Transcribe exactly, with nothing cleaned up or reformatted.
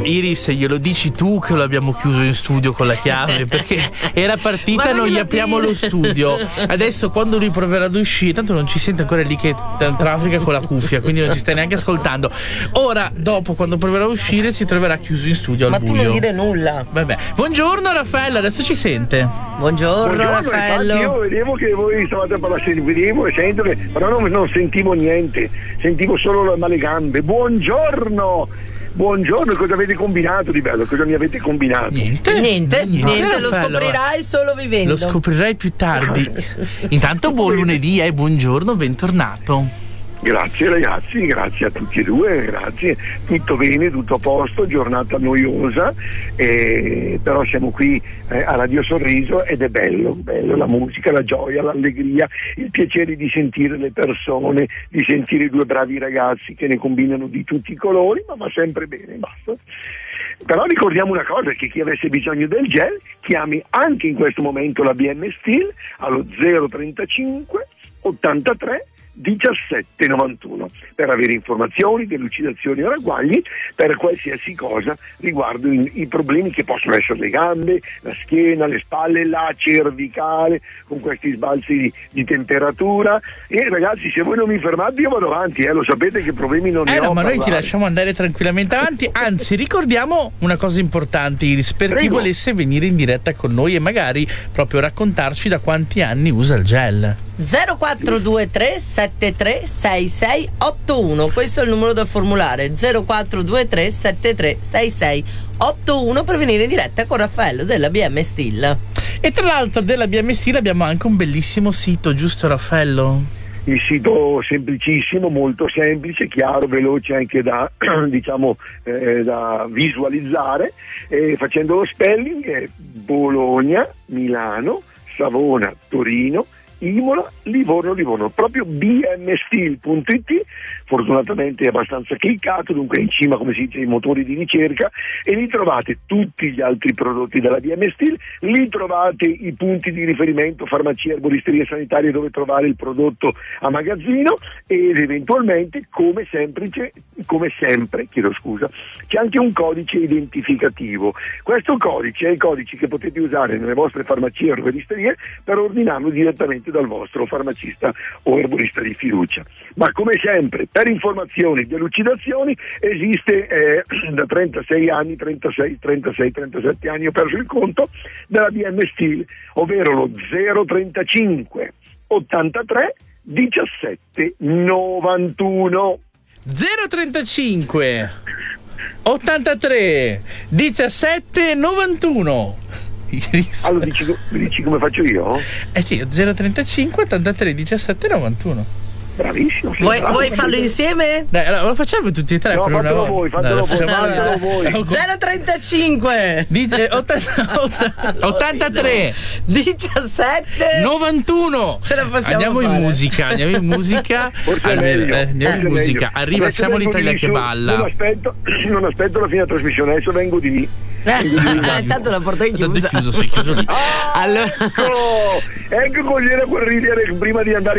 Iris, glielo dici tu che lo abbiamo chiuso in studio con la chiave, perché era partita e non gli apriamo dire. Lo studio. Adesso quando lui proverà ad uscire, tanto non ci sente ancora lì che traffica con la cuffia, quindi non ci stai neanche ascoltando. Ora, dopo, quando proverà a uscire, si troverà chiuso in studio al Ma buio. Ma tu non dire nulla. Vabbè. Buongiorno Raffaello, adesso ci sente. Buongiorno, Buongiorno Raffaello. Io vedevo che voi stavate a parlare, vedevo e sento che, però non, non sentivo niente, sentivo solo le gambe. Buongiorno! Buongiorno, cosa avete combinato di bello? Cosa mi avete combinato? Niente, niente, niente, niente lo scoprirai solo vivendo. Lo scoprirai più tardi. Intanto buon lunedì e eh, buongiorno, bentornato. Grazie ragazzi, grazie a tutti e due, grazie, tutto bene, tutto a posto, giornata noiosa, eh, però siamo qui eh, a Radio Sorriso ed è bello, bello la musica, la gioia, l'allegria, il piacere di sentire le persone, di sentire due bravi ragazzi che ne combinano di tutti i colori, ma va sempre bene, basta. Però ricordiamo una cosa, che chi avesse bisogno del gel chiami anche in questo momento la B M Steel allo zero trentacinque ottantatré diciassette novantuno per avere informazioni, delucidazioni o ragguagli per qualsiasi cosa riguardo i, i problemi che possono essere le gambe, la schiena, le spalle, la cervicale con questi sbalzi di, di temperatura. E ragazzi, se voi non mi fermate io vado avanti, eh, lo sapete che problemi non eh ne no, ho. Ma noi ti lasciamo andare tranquillamente avanti, anzi ricordiamo una cosa importante, Iris, per Prego. Chi volesse venire in diretta con noi e magari proprio raccontarci da quanti anni usa il gel. zero quattro due tre sette tre sei sei otto uno, questo è il numero da formulare, zero quattro due tre sette tre sei sei otto uno per venire in diretta con Raffaello della B M Steel. E tra l'altro della B M Steel abbiamo anche un bellissimo sito, giusto Raffaello? Il sito semplicissimo, molto semplice, chiaro, veloce anche da diciamo eh, da visualizzare, eh, facendo lo spelling è Bologna, Milano, Savona, Torino, Imola, Livorno, Livorno, proprio b m steel punto i t. Fortunatamente è abbastanza cliccato, dunque è in cima, come si dice, ai motori di ricerca, e lì trovate tutti gli altri prodotti della B M Steel, lì trovate i punti di riferimento, farmacie, erboristerie sanitarie dove trovare il prodotto a magazzino, ed eventualmente, come semplice, come sempre, chiedo scusa, c'è anche un codice identificativo. Questo codice è il codice che potete usare nelle vostre farmacie o erboristerie per ordinarlo direttamente dal vostro farmacista o erborista di fiducia. Ma come sempre, per informazioni e delucidazioni esiste eh, da trentasei anni, trentasei, trentasei, trentasette anni, ho perso il conto, della B M Steel, ovvero lo zero trentacinque ottantatré diciassette novantuno. zero trentacinque ottantatré diciassette novantuno. Allora dici, dici come faccio io? Eh sì, zero trentacinque ottantatré diciassette novantuno. Bravissimo. Vuoi, vuoi farlo insieme? Dai, allora lo facciamo tutti e tre no, per una volta. Voi, fatelo no, voi, fatelo voi. zero trentacinque ottantatré diciassette novantuno. Ce la possiamo andiamo fare. in musica, andiamo in musica. Almeno, eh, andiamo in musica. Arriva, adesso siamo l'Italia che su, balla. Non aspetto, non aspetto la fine della trasmissione, adesso vengo di lì. Eh, tanto la porta in chiusa. Chiuso, sei chiuso lì. Ah, allora... ecco, ecco cos'era quel ridere prima di andare